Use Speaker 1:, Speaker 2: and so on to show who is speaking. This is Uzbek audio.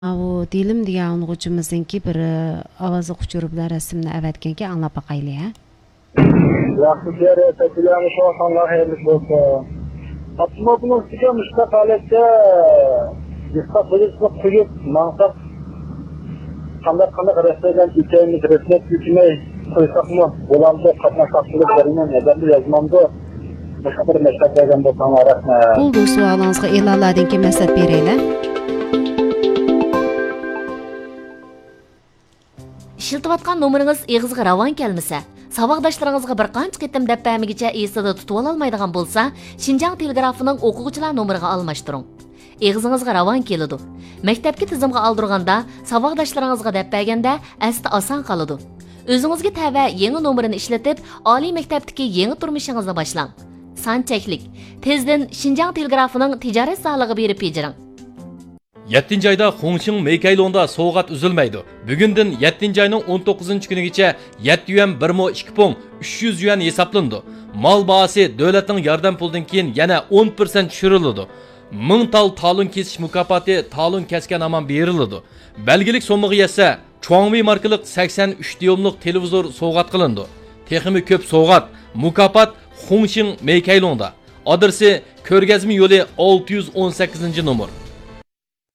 Speaker 1: O dilim degan o'quvchimizningki bir ovozi quchuriblar rasmni avatganki anglab boqaylik ha.
Speaker 2: Yaxshi yer topilgan sonlar xayrli bo'lsin. Atmospherning ichiga mustaqillikda diqqat qilishni qo'yib, maqsad qanday rasmdan ekanini rasmiyat yutmay qo'ysaqmi, bo'lamda qatnashchilik berinan nazarda yozmamda boshqa bir maslahat bergan bo'lsam rahmat.
Speaker 1: Bu savolingizga e'lonlardan keyin maslahat beraylar.
Speaker 3: İşiltiyotgan nomeringiz eg'izga ravon kelmasa, saboqdoshlaringizga bir qancha qitim dabbamigacha esida tutib ololmaydigan bo'lsa, Xinjiang telegrafining o'quvchilar nomeriga almashtiring. Eg'izingizga ravon keladi. Maktabga tizimga oldirganda, saboqdoshlaringizga dabbaganda asli oson qoladi. O'zingizga tava yangi nomerini ishlatib, oliy maktabdagi yangi turmushingizni boshlang. Son cheklik. Tezdan Xinjiang telegrafining tijorat sohasiga berib bejiring.
Speaker 4: 7. ayda Hongqing Meykailonda soğuğat üzülmeydi. Bugünden 7. ayının 19. günügece 7 yuan 1,2 pong 300 yuan hesaplandı. Mal bahası devletin yardım puldan keyin yana 10% düşürüldü. 1000 tal talon kesiş mükafati talon kesken aman berildi. Belgilik somuğu yetse Chuangmi markalık 83 diyomluk televizor soğuğat kılındı. Teximi köp soğuğat mükafat Hongqing Meykailonda. Adresi Körgezmi yolu 618. numar.